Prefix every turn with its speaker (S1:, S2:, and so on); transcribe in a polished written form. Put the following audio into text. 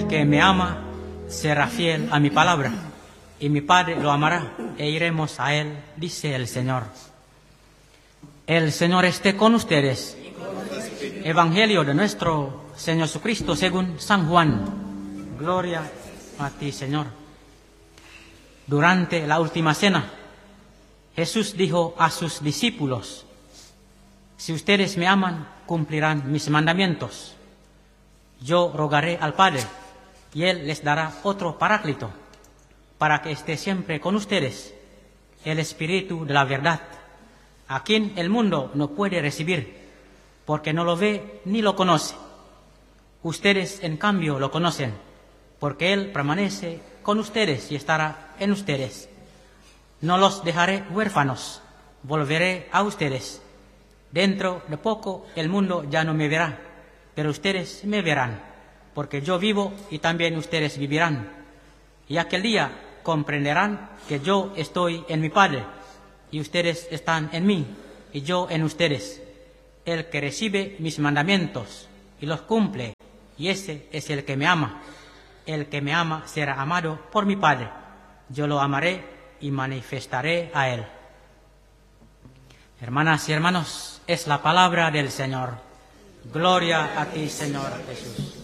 S1: que me ama será fiel a mi palabra, y mi Padre lo amará, e iremos a él, dice el Señor. El Señor esté con ustedes. Evangelio de nuestro Señor Jesucristo según San Juan. Gloria a ti, Señor. Durante la última cena, Jesús dijo a sus discípulos: si ustedes me aman, cumplirán mis mandamientos. Yo rogaré al Padre, y Él les dará otro Paráclito, para que esté siempre con ustedes, el Espíritu de la verdad, a quien el mundo no puede recibir, porque no lo ve ni lo conoce. Ustedes, en cambio, lo conocen, porque Él permanece con ustedes y estará en ustedes. No los dejaré huérfanos, volveré a ustedes. Dentro de poco el mundo ya no me verá, pero ustedes me verán, porque yo vivo y también ustedes vivirán. Y aquel día comprenderán que yo estoy en mi Padre, y ustedes están en mí, y yo en ustedes. El que recibe mis mandamientos y los cumple, y ese es el que me ama. El que me ama será amado por mi Padre. Yo lo amaré y manifestaré a él. Hermanas y hermanos, es la palabra del Señor. Gloria a ti, Señor Jesús.